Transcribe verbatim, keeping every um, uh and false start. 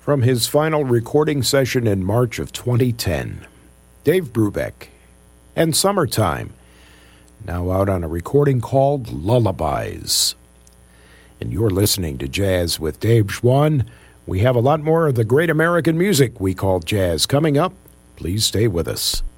from his final recording session in March of twenty ten. Dave Brubeck and Summertime, now out on a recording called Lullabies. And you're listening to Jazz with Dave Schwann. We have a lot more of the great American music we call jazz coming up. Please stay with us.